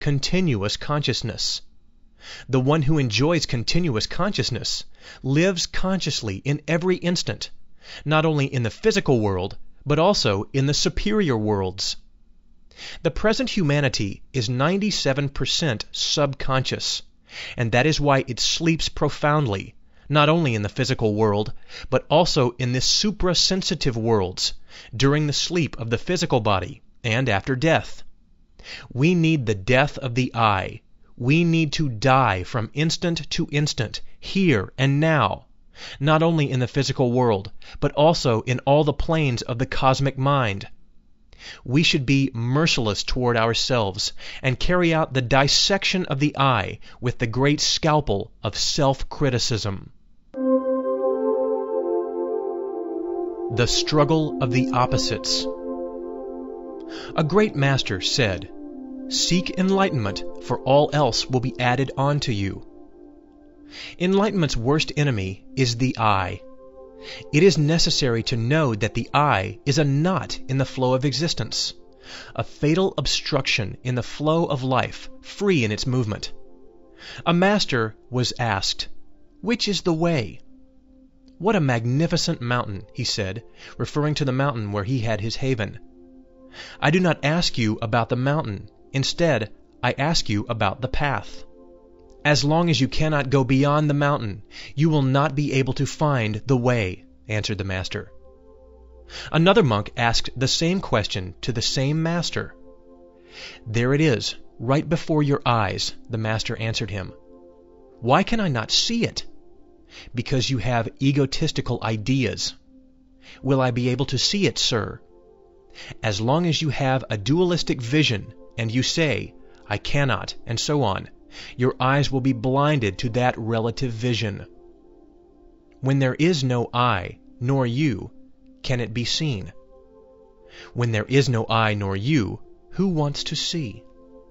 continuous consciousness. The one who enjoys continuous consciousness lives consciously in every instant, not only in the physical world, but also in the superior worlds. The present humanity is 97% subconscious, and that is why it sleeps profoundly, not only in the physical world, but also in the suprasensitive worlds, during the sleep of the physical body and after death. We need the death of the I. We need to die from instant to instant, here and now, not only in the physical world, but also in all the planes of the cosmic mind. We should be merciless toward ourselves and carry out the dissection of the I with the great scalpel of self-criticism. The struggle of the opposites. A great master said, "Seek enlightenment, for all else will be added on to you." Enlightenment's worst enemy is the I. It is necessary to know that the I is a knot in the flow of existence, a fatal obstruction in the flow of life, free in its movement. A master was asked, "Which is the way?" "What a magnificent mountain," he said, referring to the mountain where he had his haven. "I do not ask you about the mountain. Instead, I ask you about the path. As long as you cannot go beyond the mountain, you will not be able to find the way," answered the master. Another monk asked the same question to the same master. "There it is, right before your eyes," the master answered him. "Why can I not see it?" "Because you have egotistical ideas." "Will I be able to see it, sir?" As long as you have a dualistic vision, and you say, "I cannot," and so on, your eyes will be blinded to that relative vision. When there is no I, nor you, can it be seen? When there is no I nor you, who wants to see?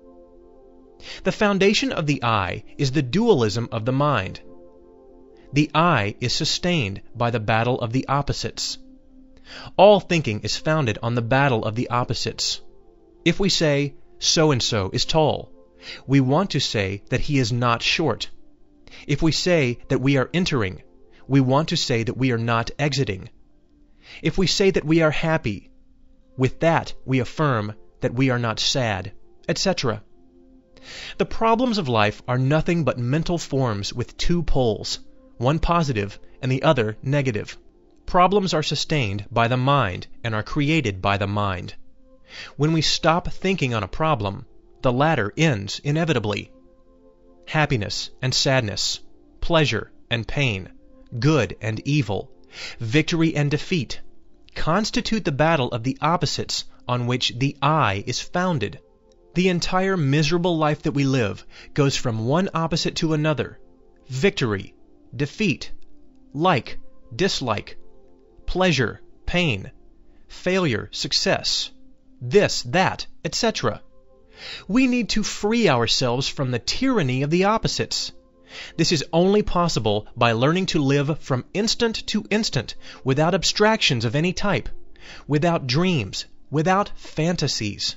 The foundation of the I is the dualism of the mind. The I is sustained by the battle of the opposites. All thinking is founded on the battle of the opposites. If we say, "So-and-so is tall," we want to say that he is not short. If we say that we are entering, we want to say that we are not exiting. If we say that we are happy, with that we affirm that we are not sad, etc. The problems of life are nothing but mental forms with two poles, one positive and the other negative. Problems are sustained by the mind and are created by the mind. When we stop thinking on a problem, the latter ends inevitably. Happiness and sadness, pleasure and pain, good and evil, victory and defeat, constitute the battle of the opposites on which the I is founded. The entire miserable life that we live goes from one opposite to another: victory, defeat, like, dislike, pleasure, pain, failure, success, this, that, etc. We need to free ourselves from the tyranny of the opposites. This is only possible by learning to live from instant to instant, without abstractions of any type, without dreams, without fantasies.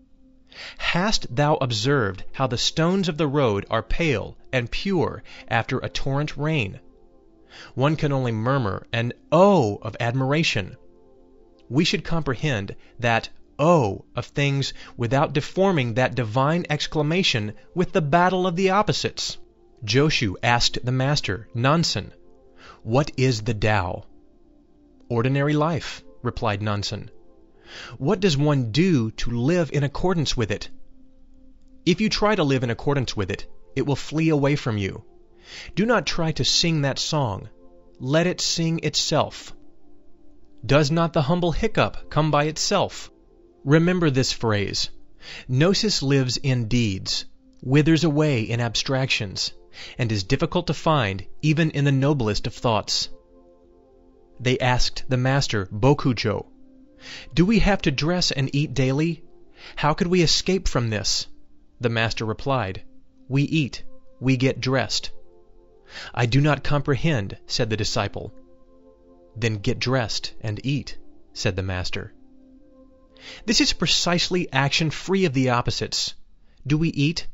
Hast thou observed how the stones of the road are pale and pure after a torrent rain? One can only murmur an "oh" of admiration. We should comprehend that "oh" of things without deforming that divine exclamation with the battle of the opposites. Joshu asked the master, Nansen, "What is the Tao?" "Ordinary life," replied Nansen. "What does one do to live in accordance with it?" If you try to live in accordance with it, it will flee away from you. Do not try to sing that song. Let it sing itself. Does not the humble hiccup come by itself? Remember this phrase: Gnosis lives in deeds, withers away in abstractions, and is difficult to find even in the noblest of thoughts. They asked the master Bokujo, "Do we have to dress and eat daily? How could we escape from this?" The master replied, "We eat, we get dressed." "I do not comprehend," said the disciple. "Then get dressed and eat," said the master. This is precisely action free of the opposites. Do we eat